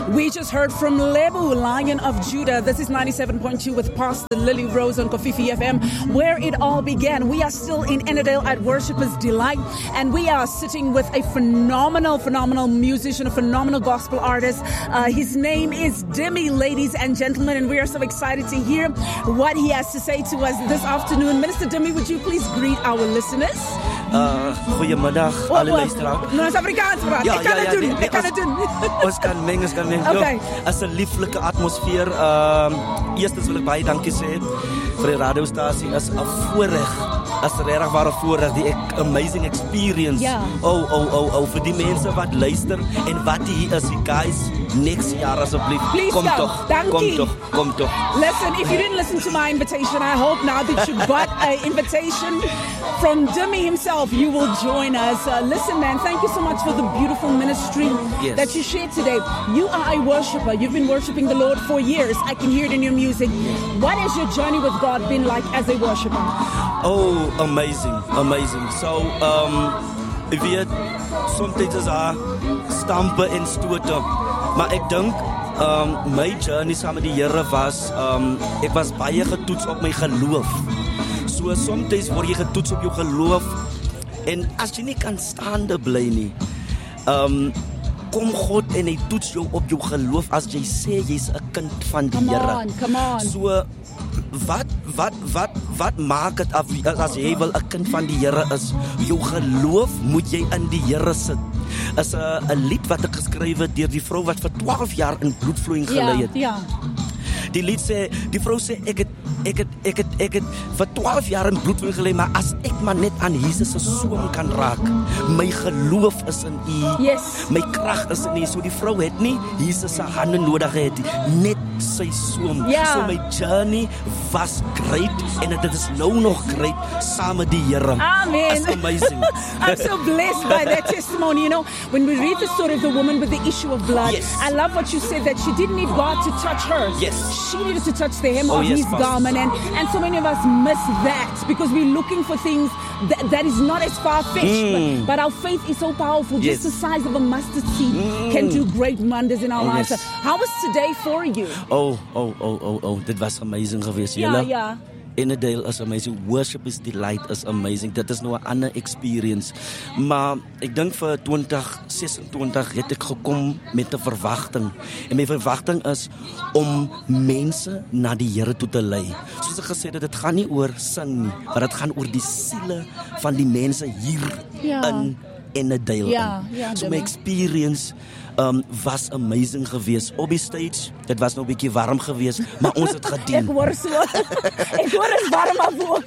We just heard from Lebu, Lion of Judah. This is 97.2 with Pastor Lily Rose on Kofifi FM, where it all began. We are still in Ennerdale at Worshipper's Delight, and we are sitting with a phenomenal musician, a phenomenal gospel artist. His name is Demi, ladies and gentlemen, and we are so excited to hear what he has to say to us this afternoon. Minister Demi, would you please greet our listeners? Goedemiddag, alle luisteraars. Nou, is Afrikaans praat. Ik kan het doen. Ons kan mengen. Okay. As 'n lieflike atmosfeer. Eerstens wil ek baie dankie sê vir die radiostasie. Is 'n voorreg. As regtig ware voorreg, die amazing experience. Ja. Vir die mense wat luister en wat hier is, die guys, next jaar asseblief. Kom toch. Listen, if you didn't listen to my invitation, I hope now that you got an invitation from Demi himself, you will join us. Listen, man, thank you so much for the beautiful ministry that you shared today. You are a worshiper. You've been worshiping the Lord for years. I can hear it in your music. What has your journey with God been like as a worshiper? Oh, amazing. So, jy weet, soms is daar stampe en stote. Maar ek dink my journey saam met die Here was ek was baie getoets op my geloof. So soms word jy getoets op jou geloof en as jy nie kan staande bly nie, kom God en hy toets jou op jou geloof as jy sê jy's 'n kind van die Here. Come on. So wat maak dit af as jy wil 'n kind van die Here is? Jou geloof moet jy in die Here sit. Is 'n lied wat ek geskryf het deur die vrou wat vir 12 jaar in bloedvloeiing gelei het. Ja. Die lied sê, die vrou sê ek het vir 12 jaar in bloedvloeiing gelei, maar as ek maar net aan Jesus se soem kan raak, my geloof is in U. Yes. My krag is in U. So die vrou het nie Jesus se hande nodig gehad, net sy soem. Ja. So my journey was great en dit is nou nog great saam met die Here. Amen. That's amazing. I'm so blessed by that testimony. You know, when we read the story of the woman with the issue of blood, I love what you said, that she didn't need God to touch her. Yes. She needed to touch the hem of his garment. And so many of us miss that because we're looking for things that is not as far-fetched. But our faith is so powerful. Just the size of a mustard seed can do great wonders in our lives. Yes. How was today for you? Dit was amazing geweest. Ja. Ennerdale is amazing. Worshipper's Delight is amazing. Dit is nou 'n ander experience. Maar ek dink vir 2026 het ek gekom met 'n verwagting. En my verwagting is om mense na die Here toe te lei. Soos ek gesê het, dit gaan nie oor sing nie, maar dit gaan oor die siele van die mense hier in Ennerdale. So my experience was amazing geweest op die stage. Dit was nou 'n bietjie warm geweest, maar ons het gedien. Ek hoor so. Ek hoor is warm af.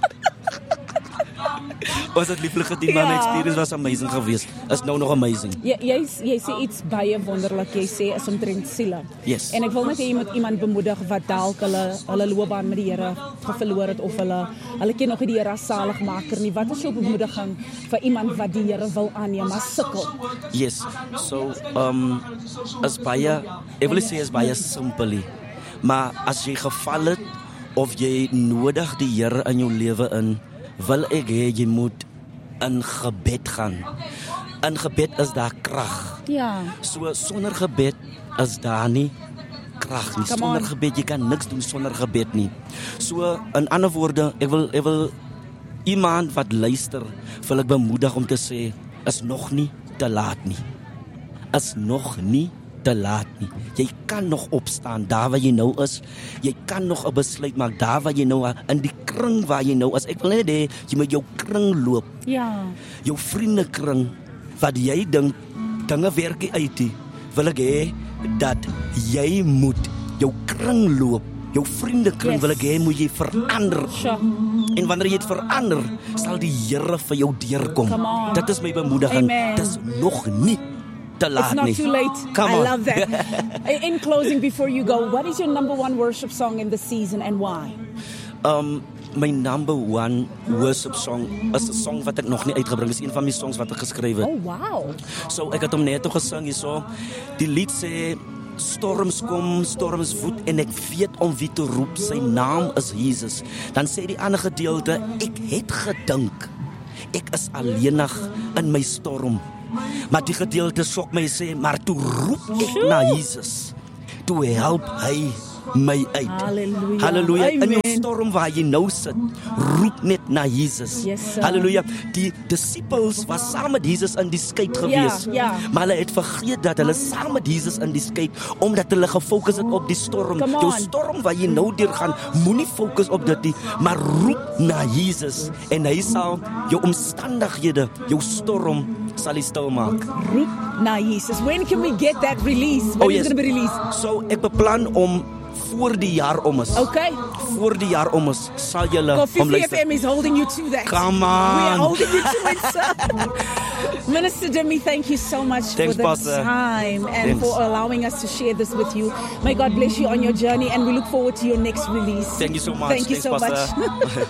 Was het lieflik gedien, maar my experience was amazing geweest. Is nou nog amazing. Jy sê iets baie wonderlik. Jy sê is omtrent siele. Yes. En ek wil net hê jy moet iemand bemoedig wat dalk hulle loopbaan met die Here verloor het of hulle ken nog nie die Here as saligmaker nie. Wat is jou bemoediging vir iemand wat die Here wil aanneem maar sukkel? Yes. So is baie, ek wil sê is baie simpel. Maar as jy geval het of jy nodig die Here in jou lewe in, wil ek hê jy moet in gebed gaan. In gebed is daar krag. Ja. So sonder gebed is daar nie krag nie. Sonder gebed jy kan niks doen sonder gebed nie. So in ander woorde, ek wil iemand wat luister, wil ek bemoedig om te sê, is nog nie te laat nie. Is nog nie te laat nie. Jy kan nog opstaan daar waar jy nou is. Jy kan nog 'n besluit maak daar waar jy nou in die kring waar jy nou is. Ek wil net hê jy moet jou kring loop. Ja. Jou vriendekring wat jy dink dinge werk uit nie. Wil ek hê dat jy moet jou kring loop. Jou vriendekring wil ek hê moet jy verander. En wanneer jy dit verander, sal die Here vir jou deurkom. Dit is my bemoediging. Dit is nog nie It's not too late. I love that. In closing, before you go, what is your number one worship song in the season and why? My number one worship song is 'n song wat ek nog nie uitgebring het. Is een van my songs wat ek geskryf het. Oh wow. So ek het hom net gesing hierso. Die lied sê storms kom, storms woed en ek weet om wie te roep. Sy naam is Jesus. Dan sê die ander gedeelte, ek het gedink ek is alleenig in my storm. Maar die gedeelte sok my sê, maar toe roep ek na Jesus. Toe help hy my uit. Hallelujah. Halleluja. In jou Amen. storm waar jy nou sit, roep net na Jesus. Yes, sir. Halleluja. Die disippels was saam met Jesus in die skei gewees. Ja. Maar hulle het vergeet dat hulle saam met Jesus in die skei, omdat hulle gefokus het op die storm. Come Jou on. storm waar jy nou deurgaan, moenie fokus op dit nie, maar roep na Jesus en hy sal jou omstandighede, jou storm sal hy stil maak. Roep na Jesus. When can we get that release? When is it going to be released? So ek beplan om voor die jaar om is. Okay. Voor die jaar om is, sal julle Coffee luister. FM is holding you to that. Come We are on. holding you to it, sir. Minister Demi, thank you so much Thanks, for the Pastor. time and Thanks. for allowing us to share this with you. May God bless you on your journey, and we look forward to your next release. Thank you so much. Thank you Thanks, so Pastor. much.